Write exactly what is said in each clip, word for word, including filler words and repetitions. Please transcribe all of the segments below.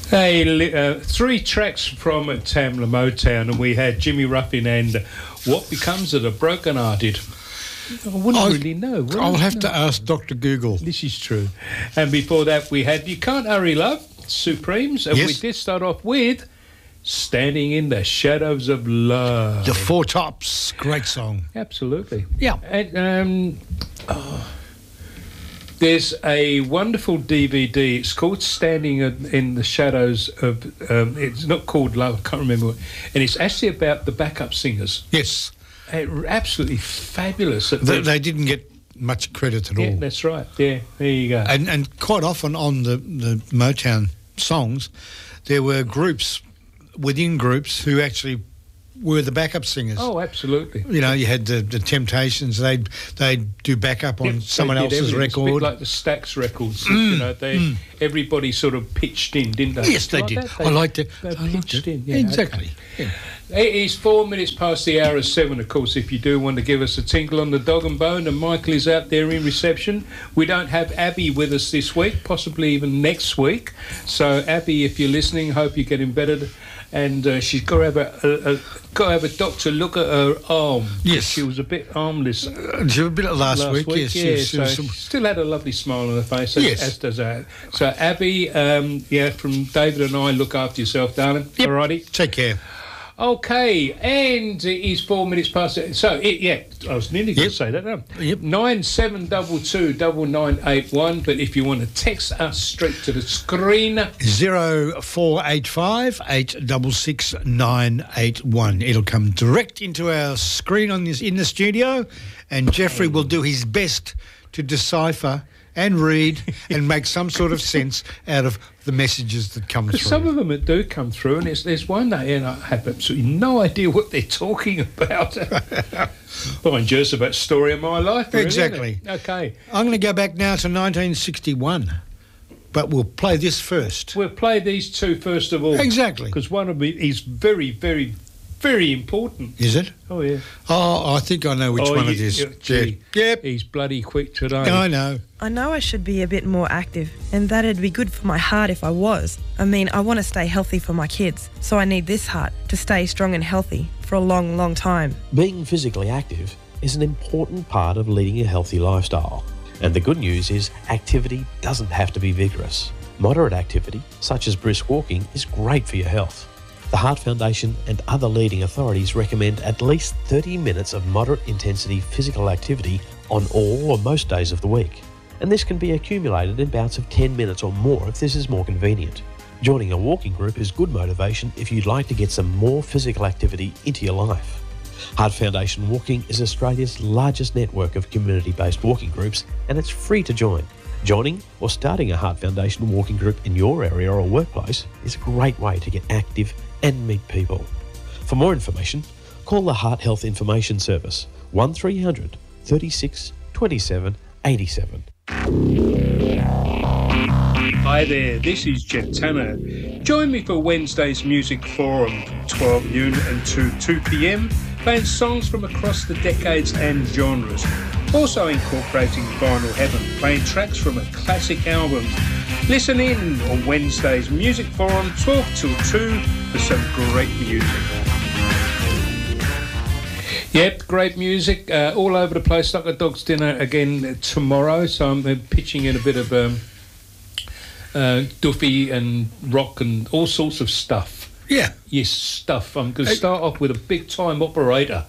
Hey, li- uh, three tracks from Tamla Motown, and we had Jimmy Ruffin and What Becomes of the Broken Hearted. I wouldn't I'll, really know. Would I'll I? have No. to ask Doctor Google. This is true. And before that, we had You Can't Hurry Love, Supremes, and Yes. we did start off with Standing in the Shadows of Love. The Four Tops, great song. Absolutely. Yeah. And, um, oh, there's a wonderful D V D. It's called Standing in in the Shadows of... Um, it's not called Love, I can't remember. What, and it's actually about the backup singers. Yes. Uh, absolutely fabulous. They, they didn't get much credit at yeah, all. that's right. Yeah, there you go. And, and quite often on the, the Motown songs, there were groups within groups who actually were the backup singers. Oh, absolutely. You know, you had the, the Temptations. They'd they'd do backup on Yep, someone they did else's everything. It's a record. bit like the Stax records. Mm, you know, they mm. everybody sort of pitched in, didn't they? Yes, they Like did. that? I liked it. They I liked pitched it. in. Yeah, exactly. okay. Yeah. It is four minutes past the hour of seven, of course, if you do want to give us a tinkle on the dog and bone, and Michael is out there in reception. We don't have Abby with us this week, possibly even next week. So, Abby, if you're listening, hope you're getting better. And uh, she's got to have a, a, a got to have a doctor look at her arm. Yes. She was a bit armless Uh, she was a bit last, last week, week. yes. yeah, yes, so yes. she still had a lovely smile on her face, as, Yes. as does that. So, Abby, um, yeah, from David and I, look after yourself, darling. Yep. All righty. Take care. Okay, and it is four minutes past it. So, it, yeah, I was nearly going Yep. to say that. No. Yep. Nine seven double two double nine eight one. But if you want to text us straight to the screen, Zero four eight five eight six six nine eight one. It'll come direct into our screen on this in the studio, and Jeffrey will do his best to decipher and read and make some sort of sense out of the messages that come through. some of them that do come through, and it's, there's one that and I have absolutely no idea what they're talking about. Mind you, it's about story of my life. Really, isn't Exactly. it? Okay. I'm going to go back now to nineteen sixty-one, but we'll play this first. We'll play these two first of all. Exactly. Because one of them is very, very, very important. Is it? Oh, yeah. Oh, I think I know which oh, one you, it is. you- gee, Yep. He's bloody quick today. I know. I know I should be a bit more active, and that'd be good for my heart if I was. I mean, I want to stay healthy for my kids, so I need this heart to stay strong and healthy for a long, long time. Being physically active is an important part of leading a healthy lifestyle. And the good news is activity doesn't have to be vigorous. Moderate activity, such as brisk walking, is great for your health. The Heart Foundation and other leading authorities recommend at least thirty minutes of moderate intensity physical activity on all or most days of the week. And this can be accumulated in bouts of ten minutes or more if this is more convenient. Joining a walking group is good motivation if you'd like to get some more physical activity into your life. Heart Foundation Walking is Australia's largest network of community-based walking groups, and it's free to join. Joining or starting a Heart Foundation walking group in your area or workplace is a great way to get active and meet people. For more information, call the Heart Health Information Service one three hundred thirty-six twenty-seven eighty-seven. Hi there, this is Jeff Tanner. Join me for Wednesday's Music Forum from twelve noon until two p.m, playing songs from across the decades and genres. Also incorporating Vinyl Heaven, playing tracks from a classic albums. Listen in on Wednesday's Music Forum, twelve till two, for some great music. Yep, great music, uh, all over the place, like a dog's dinner again tomorrow. So I'm uh, pitching in a bit of um, uh, Duffy and rock and all sorts of stuff. Yeah. Yes, stuff. I'm going to start off with a big time operator.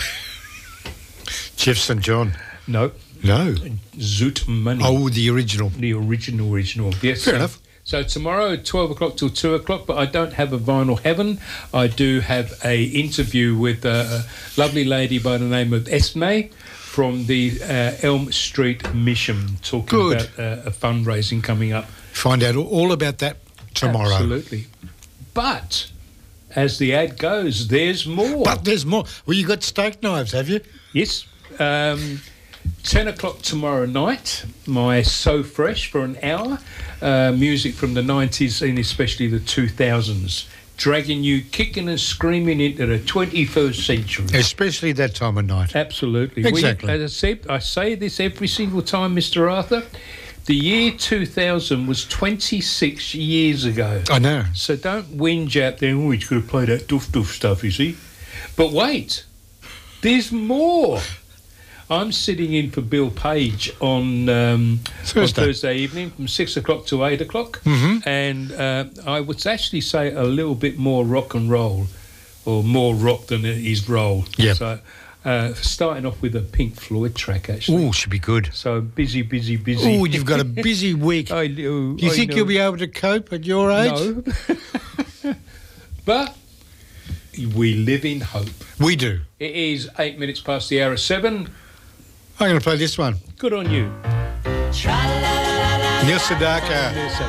Jeff Saint John. No, No. Zoot Money. Oh, the original. The original, original. Yes. Fair so, enough. So tomorrow, twelve o'clock till two o'clock, but I don't have a Vinyl Heaven. I do have a interview with uh, a lovely lady by the name of Esme from the uh, Elm Street Mission, talking Good. about uh, a fundraising coming up. Find out all about that tomorrow. Absolutely. But as the ad goes, there's more. But there's more. Well, you got steak knives, have you? Yes. Um, ten o'clock tomorrow night, my So Fresh for an hour. Uh, music from the nineties and especially the two thousands. Dragging you kicking and screaming into the twenty-first century. Especially that time of night. Absolutely. Exactly. We, as I said, I say this every single time, Mister Arthur. The year two thousand was twenty-six years ago. I know. So don't whinge out there, oh, he's going to play that doof doof stuff, you see. But wait, there's more. I'm sitting in for Bill Page on, um, Thursday. on Thursday evening from six o'clock to eight o'clock. Mm-hmm. And uh, I would actually say a little bit more rock and roll, or more rock than it is roll. Yep. So uh, starting off with a Pink Floyd track, actually. Oh, should be good. So busy, busy, busy. Oh, you've got a busy week. I know. Do you I think know. you'll be able to cope at your age? No. But we live in hope. We do. It is eight minutes past the hour of seven. I'm going to play this one. Good on you. Neil Sedaka.